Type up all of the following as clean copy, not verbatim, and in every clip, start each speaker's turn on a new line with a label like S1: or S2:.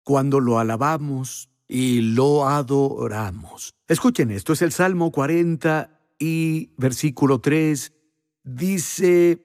S1: cuando lo alabamos y lo adoramos. Escuchen esto, es el Salmo 40 y versículo 3. Dice,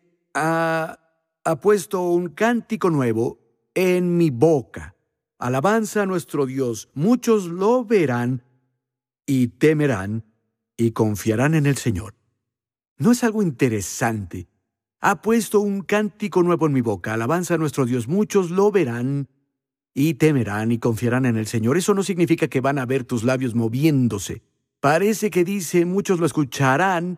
S1: ha puesto un cántico nuevo en mi boca. Alabanza a nuestro Dios. Muchos lo verán y temerán y confiarán en el Señor. ¿No es algo interesante? Ha puesto un cántico nuevo en mi boca. Alabanza a nuestro Dios. Muchos lo verán y temerán y confiarán en el Señor. Eso no significa que van a ver tus labios moviéndose. Parece que dice, muchos lo escucharán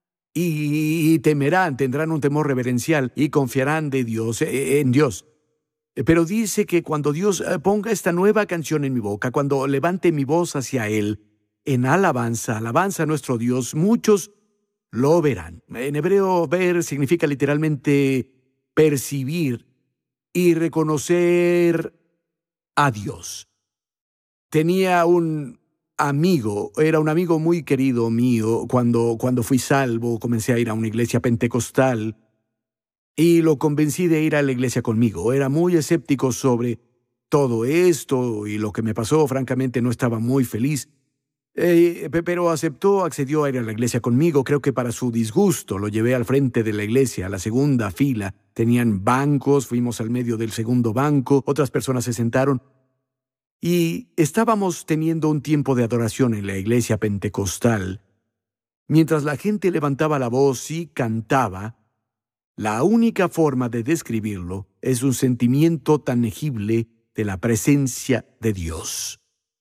S1: y temerán, tendrán un temor reverencial y confiarán en Dios. Pero dice que cuando Dios ponga esta nueva canción en mi boca, cuando levante mi voz hacia Él, en alabanza a nuestro Dios, muchos lo verán. En hebreo, ver significa literalmente percibir y reconocer a Dios. Tenía un amigo, era un amigo muy querido mío. Cuando fui salvo, comencé a ir a una iglesia pentecostal y lo convencí de ir a la iglesia conmigo. Era muy escéptico sobre todo esto y lo que me pasó. Francamente, no estaba muy feliz. Pero accedió a ir a la iglesia conmigo. Creo que para su disgusto lo llevé al frente de la iglesia, a la segunda fila. Tenían bancos, fuimos al medio del segundo banco, otras personas se sentaron y estábamos teniendo un tiempo de adoración en la iglesia pentecostal. Mientras la gente levantaba la voz y cantaba, la única forma de describirlo es un sentimiento tangible de la presencia de Dios.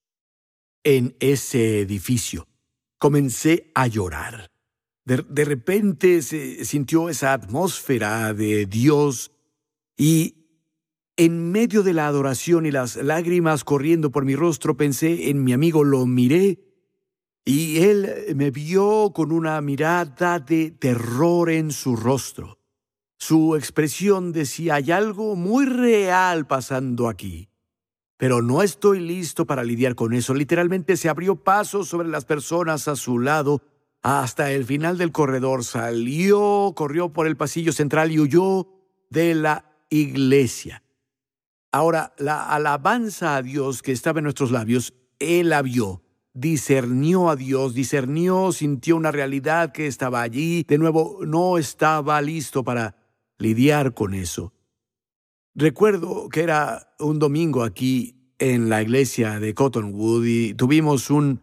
S1: En ese edificio comencé a llorar. De repente se sintió esa atmósfera de Dios y en medio de la adoración y las lágrimas corriendo por mi rostro pensé en mi amigo, lo miré y él me vio con una mirada de terror en su rostro. Su expresión decía, hay algo muy real pasando aquí. Pero no estoy listo para lidiar con eso. Literalmente se abrió paso sobre las personas a su lado hasta el final del corredor. Corrió por el pasillo central y huyó de la iglesia. Ahora, la alabanza a Dios que estaba en nuestros labios, él la vio, discernió a Dios, sintió una realidad que estaba allí. De nuevo, no estaba listo para lidiar con eso. Recuerdo que era un domingo aquí en la iglesia de Cottonwood y tuvimos un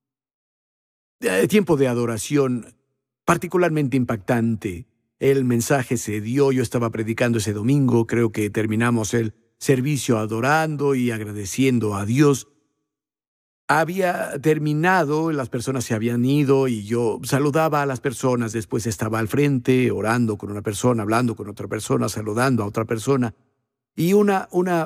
S1: tiempo de adoración particularmente impactante. El mensaje se dio, yo estaba predicando ese domingo, creo que terminamos el servicio adorando y agradeciendo a Dios. Había terminado, las personas se habían ido y yo saludaba a las personas, después estaba al frente orando con una persona, hablando con otra persona, saludando a otra persona. Y una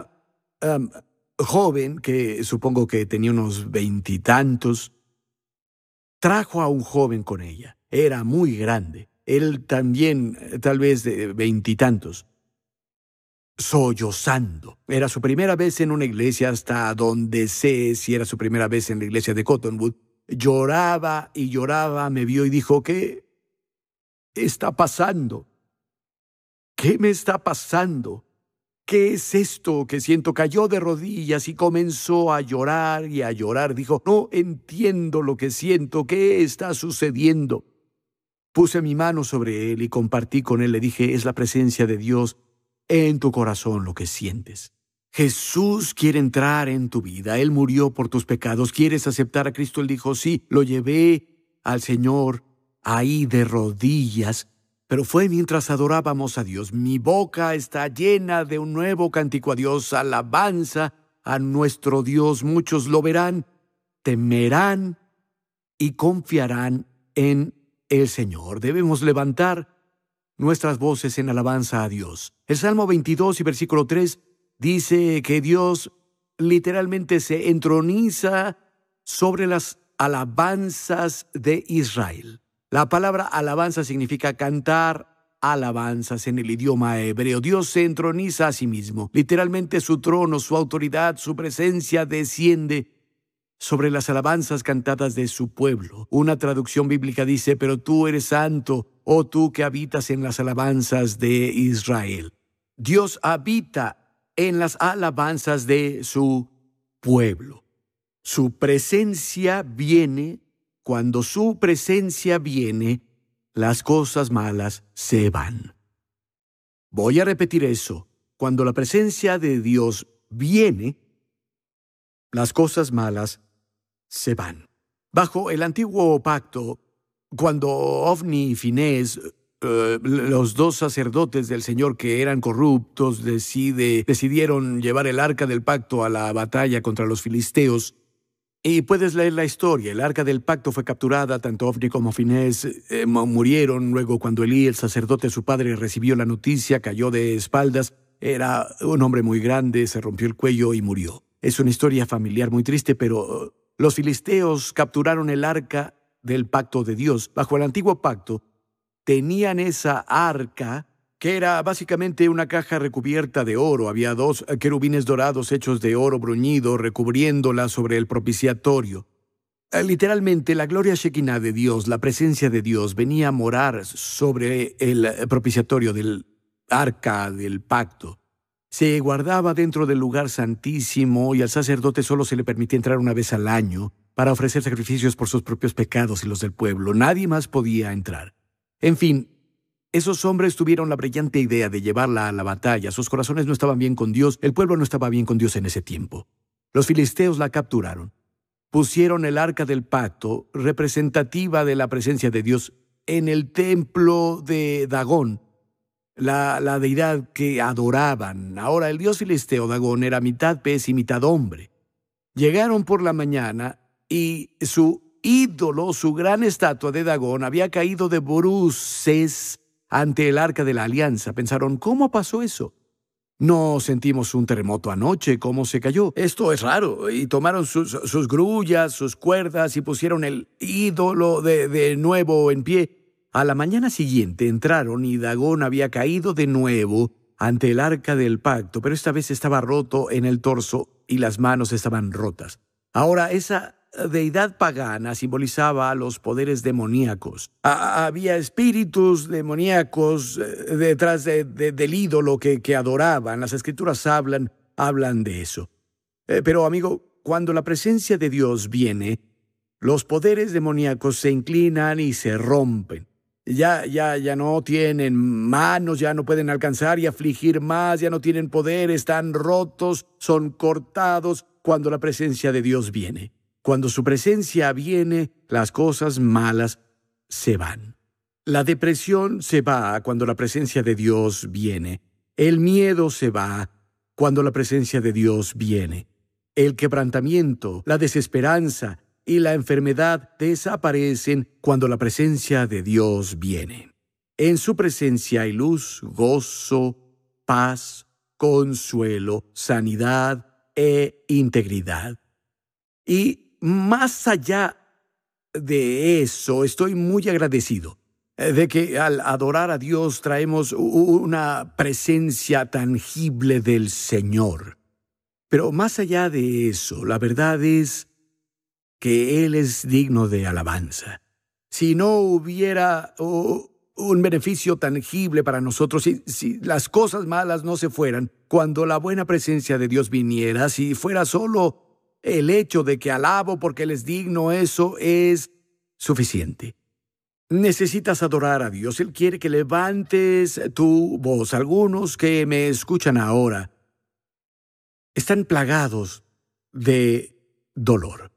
S1: joven, que supongo que tenía unos 20 y tantos, trajo a un joven con ella. Era muy grande. Él también, tal vez de 20 y tantos. Sollozando. Era su primera vez en una iglesia, hasta donde sé si era su primera vez en la iglesia de Cottonwood. Lloraba y lloraba, me vio y dijo, ¿qué está pasando? ¿Qué me está pasando? ¿Qué es esto que siento? Cayó de rodillas y comenzó a llorar y a llorar. Dijo, no entiendo lo que siento. ¿Qué está sucediendo? Puse mi mano sobre él y compartí con él. Le dije, es la presencia de Dios en tu corazón lo que sientes. Jesús quiere entrar en tu vida. Él murió por tus pecados. ¿Quieres aceptar a Cristo? Él dijo, sí. Lo llevé al Señor ahí de rodillas. Pero fue mientras adorábamos a Dios. Mi boca está llena de un nuevo cántico a Dios, alabanza a nuestro Dios. Muchos lo verán, temerán y confiarán en el Señor. Debemos levantar nuestras voces en alabanza a Dios. El Salmo 22 y versículo 3 dice que Dios literalmente se entroniza sobre las alabanzas de Israel. La palabra alabanza significa cantar alabanzas en el idioma hebreo. Dios se entroniza a sí mismo. Literalmente su trono, su autoridad, su presencia desciende sobre las alabanzas cantadas de su pueblo. Una traducción bíblica dice, pero tú eres santo, oh tú que habitas en las alabanzas de Israel. Dios habita en las alabanzas de su pueblo. Su presencia viene. Cuando su presencia viene, las cosas malas se van. Voy a repetir eso. Cuando la presencia de Dios viene, las cosas malas se van. Bajo el antiguo pacto, cuando Ofni y Finés, los dos sacerdotes del Señor que eran corruptos, decidieron llevar el arca del pacto a la batalla contra los filisteos. Y puedes leer la historia. El arca del pacto fue capturada, tanto Ofni como Finés murieron. Luego, cuando Elí, el sacerdote, su padre, recibió la noticia, cayó de espaldas. Era un hombre muy grande, se rompió el cuello y murió. Es una historia familiar muy triste, pero los filisteos capturaron el arca del pacto de Dios. Bajo el antiguo pacto, tenían esa arca, que era básicamente una caja recubierta de oro. Había 2 querubines dorados hechos de oro bruñido recubriéndola sobre el propiciatorio. Literalmente, la gloria Shekinah de Dios, la presencia de Dios, venía a morar sobre el propiciatorio del arca del pacto. Se guardaba dentro del lugar santísimo y al sacerdote solo se le permitía entrar una vez al año para ofrecer sacrificios por sus propios pecados y los del pueblo. Nadie más podía entrar. En fin, esos hombres tuvieron la brillante idea de llevarla a la batalla. Sus corazones no estaban bien con Dios. El pueblo no estaba bien con Dios en ese tiempo. Los filisteos la capturaron. Pusieron el arca del pacto, representativa de la presencia de Dios, en el templo de Dagón, la deidad que adoraban. Ahora, el dios filisteo Dagón era mitad pez y mitad hombre. Llegaron por la mañana y su ídolo, su gran estatua de Dagón, había caído de bruces ante el arca de la alianza. Pensaron, ¿cómo pasó eso? No sentimos un terremoto anoche, ¿cómo se cayó? Esto es raro. Y tomaron sus grullas, sus cuerdas y pusieron el ídolo de nuevo en pie. A la mañana siguiente entraron y Dagón había caído de nuevo ante el arca del pacto, pero esta vez estaba roto en el torso y las manos estaban rotas. Ahora, esa deidad pagana simbolizaba a los poderes demoníacos. Había espíritus demoníacos detrás del ídolo que adoraban. Las escrituras hablan de eso. Pero, amigo, cuando la presencia de Dios viene, los poderes demoníacos se inclinan y se rompen. Ya no tienen manos, ya no pueden alcanzar y afligir más, ya no tienen poder, están rotos, son cortados cuando la presencia de Dios viene. Cuando su presencia viene, las cosas malas se van. La depresión se va cuando la presencia de Dios viene. El miedo se va cuando la presencia de Dios viene. El quebrantamiento, la desesperanza y la enfermedad desaparecen cuando la presencia de Dios viene. En su presencia hay luz, gozo, paz, consuelo, sanidad e integridad. Y más allá de eso, estoy muy agradecido de que al adorar a Dios traemos una presencia tangible del Señor. Pero más allá de eso, la verdad es que Él es digno de alabanza. Si no hubiera un beneficio tangible para nosotros, si las cosas malas no se fueran, cuando la buena presencia de Dios viniera, si fuera solo el hecho de que alabo porque Él es digno, eso es suficiente. Necesitas adorar a Dios. Él quiere que levantes tu voz. Algunos que me escuchan ahora están plagados de dolor.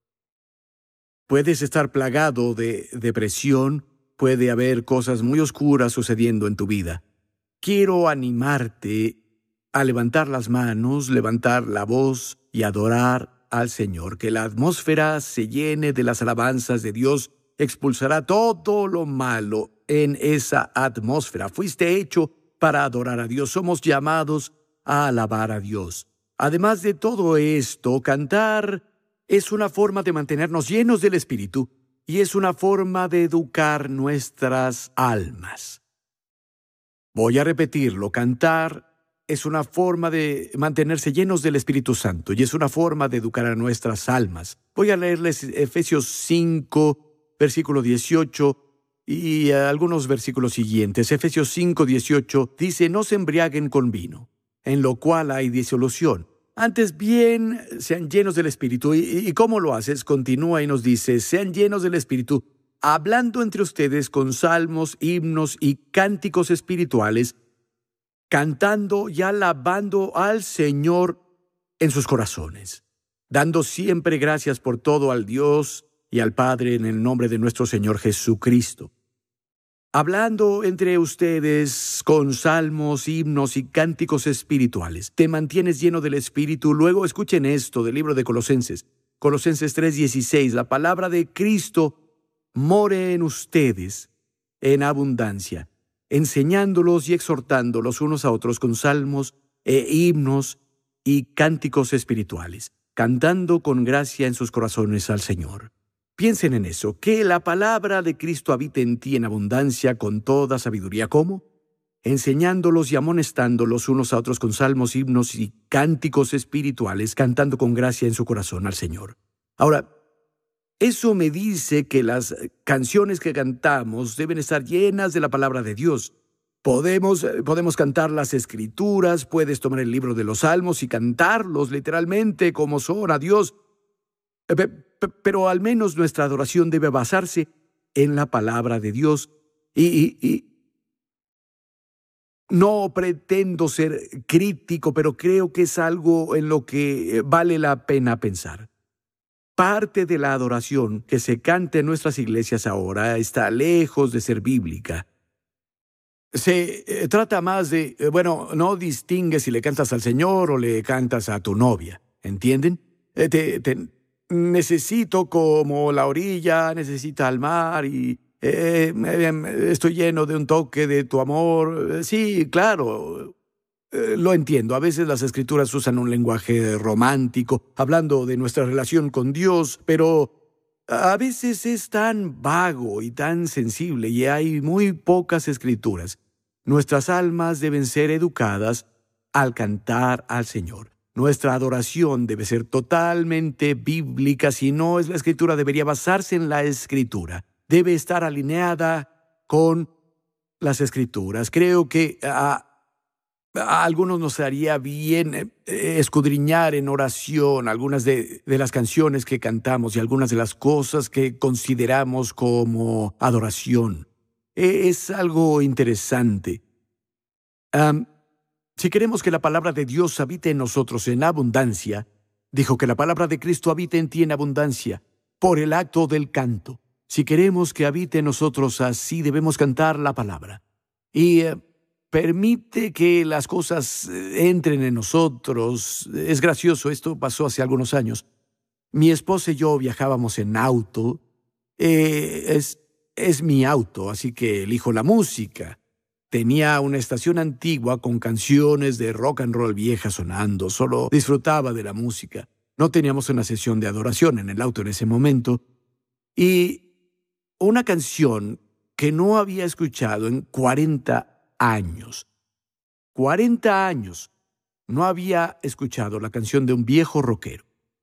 S1: Puedes estar plagado de depresión. Puede haber cosas muy oscuras sucediendo en tu vida. Quiero animarte a levantar las manos, levantar la voz y adorar al Señor. Que la atmósfera se llene de las alabanzas de Dios. Expulsará todo lo malo en esa atmósfera. Fuiste hecho para adorar a Dios. Somos llamados a alabar a Dios. Además de todo esto, cantar es una forma de mantenernos llenos del Espíritu y es una forma de educar nuestras almas. Voy a repetirlo. Cantar es una forma de mantenerse llenos del Espíritu Santo y es una forma de educar a nuestras almas. Voy a leerles Efesios 5, versículo 18 y algunos versículos siguientes. Efesios 5, 18 dice: no se embriaguen con vino, en lo cual hay disolución, Antes bien, sean llenos del Espíritu. ¿Y cómo lo haces? Continúa y nos dice, sean llenos del Espíritu, hablando entre ustedes con salmos, himnos y cánticos espirituales, cantando y alabando al Señor en sus corazones, dando siempre gracias por todo al Dios y al Padre en el nombre de nuestro Señor Jesucristo. Hablando entre ustedes con salmos, himnos y cánticos espirituales. Te mantienes lleno del Espíritu. Luego escuchen esto del libro de Colosenses. Colosenses 3:16. La palabra de Cristo more en ustedes en abundancia, enseñándolos y exhortándolos unos a otros con salmos e himnos y cánticos espirituales, cantando con gracia en sus corazones al Señor. Piensen en eso, que la palabra de Cristo habite en ti en abundancia con toda sabiduría. ¿Cómo? Enseñándolos y amonestándolos unos a otros con salmos, himnos y cánticos espirituales, cantando con gracia en su corazón al Señor. Ahora, eso me dice que las canciones que cantamos deben estar llenas de la palabra de Dios. Podemos cantar las Escrituras, puedes tomar el libro de los Salmos y cantarlos literalmente como son a Dios. Pero al menos nuestra adoración debe basarse en la palabra de Dios. Y no pretendo ser crítico, pero creo que es algo en lo que vale la pena pensar. Parte de la adoración que se canta en nuestras iglesias ahora está lejos de ser bíblica. Se trata más de, no distingue si le cantas al Señor o le cantas a tu novia, ¿entienden? Necesito como la orilla necesita al mar y estoy lleno de un toque de tu amor. Sí, claro, lo entiendo. A veces las Escrituras usan un lenguaje romántico, hablando de nuestra relación con Dios, pero a veces es tan vago y tan sensible y hay muy pocas Escrituras. Nuestras almas deben ser educadas al cantar al Señor. Nuestra adoración debe ser totalmente bíblica. Si no es la Escritura, debería basarse en la Escritura. Debe estar alineada con las Escrituras. Creo que a algunos nos haría bien escudriñar en oración algunas de las canciones que cantamos y algunas de las cosas que consideramos como adoración. Es algo interesante. Si queremos que la palabra de Dios habite en nosotros en abundancia, dijo que la palabra de Cristo habite en ti en abundancia por el acto del canto. Si queremos que habite en nosotros así, debemos cantar la palabra. Y permite que las cosas entren en nosotros. Es gracioso, esto pasó hace algunos años. Mi esposa y yo viajábamos en auto. Es mi auto, así que elijo la música. Tenía una estación antigua con canciones de rock and roll vieja sonando. Solo disfrutaba de la música. No teníamos una sesión de adoración en el auto en ese momento. Y una canción que no había escuchado en 40 años. 40 años no había escuchado la canción de un viejo rockero.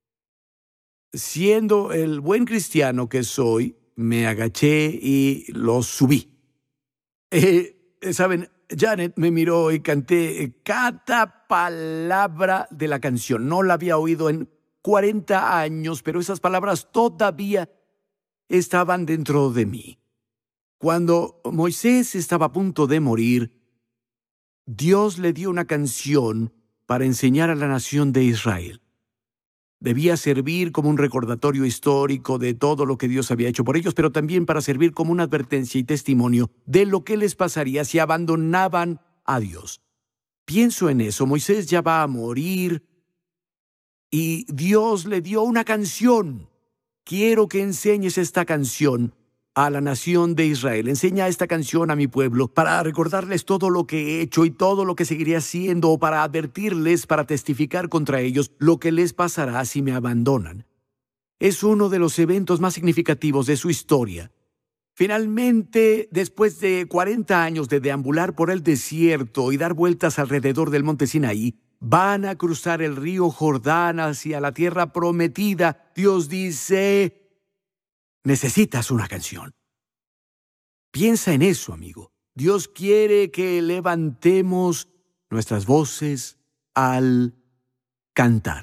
S1: Siendo el buen cristiano que soy, me agaché y lo subí. ¿Saben? Janet me miró y canté cada palabra de la canción. No la había oído en 40 años, pero esas palabras todavía estaban dentro de mí. Cuando Moisés estaba a punto de morir, Dios le dio una canción para enseñar a la nación de Israel. Debía servir como un recordatorio histórico de todo lo que Dios había hecho por ellos, pero también para servir como una advertencia y testimonio de lo que les pasaría si abandonaban a Dios. Pienso en eso. Moisés ya va a morir y Dios le dio una canción. Quiero que enseñes esta canción a la nación de Israel. Enseña esta canción a mi pueblo para recordarles todo lo que he hecho y todo lo que seguiré haciendo, o para advertirles, para testificar contra ellos lo que les pasará si me abandonan. Es uno de los eventos más significativos de su historia. Finalmente, después de 40 años de deambular por el desierto y dar vueltas alrededor del monte Sinaí, van a cruzar el río Jordán hacia la tierra prometida. Dios dice: necesitas una canción. Piensa en eso, amigo. Dios quiere que levantemos nuestras voces al cantar.